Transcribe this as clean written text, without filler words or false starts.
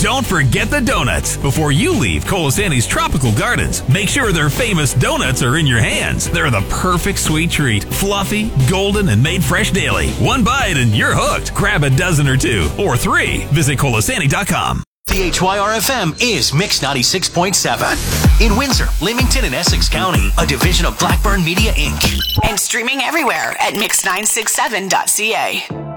Don't forget the donuts. Before you leave Colasanti's Tropical Gardens, make sure their famous donuts are in your hands. They're the perfect sweet treat. Fluffy, golden, and made fresh daily. One bite and you're hooked. Grab a dozen or two, or 3. Visit Colasanti.com. CHYR-FM is Mix 96.7. In Windsor, Leamington, and Essex County, a division of Blackburn Media, Inc. And streaming everywhere at mix967.ca.